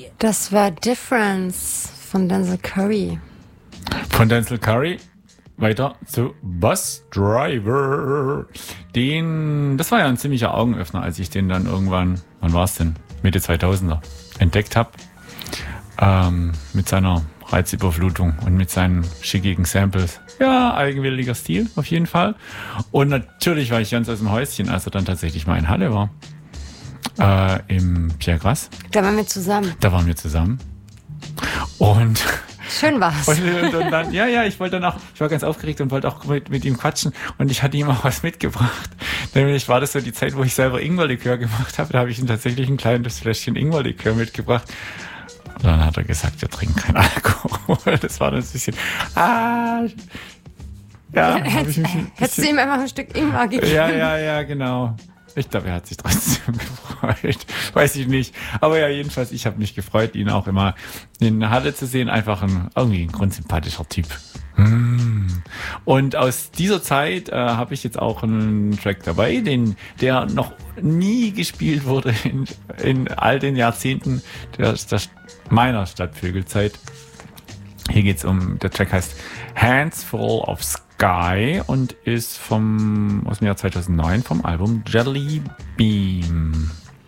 Das war Difference von Denzel Curry. Von Denzel Curry weiter zu Bus Driver. Das war ja ein ziemlicher Augenöffner, als ich den dann irgendwann, wann war es denn? Mitte 2000er entdeckt habe. Mit seiner Reizüberflutung und mit seinen schickigen Samples. Ja, eigenwilliger Stil, auf jeden Fall. Und natürlich war ich ganz aus dem Häuschen, als er dann tatsächlich mal in Halle war. Im Pierre Grass. Da waren wir zusammen. Da waren wir zusammen. Und schön war's. Und dann, ich war ganz aufgeregt und wollte auch mit ihm quatschen. Und ich hatte ihm auch was mitgebracht. Nämlich war das so die Zeit, wo ich selber Ingwerlikör gemacht habe. Da habe ich ihm tatsächlich ein kleines Fläschchen Ingwerlikör mitgebracht. Und dann hat er gesagt, wir trinken keinen Alkohol. Das war dann ein bisschen, hättest du ihm einfach ein Stück Ingwer gegeben? Ja, genau. Ich glaube, er hat sich trotzdem gefreut. Weiß ich nicht. Aber ja, jedenfalls, ich habe mich gefreut, ihn auch immer in Halle zu sehen. Einfach irgendwie ein grundsympathischer Typ. Und aus dieser Zeit habe ich jetzt auch einen Track dabei, der noch nie gespielt wurde in all den Jahrzehnten meiner Stadtvögelzeit. Hier geht's der Track heißt Hands Full of Sky und ist aus dem Jahr 2009 vom Album Jelly Bean.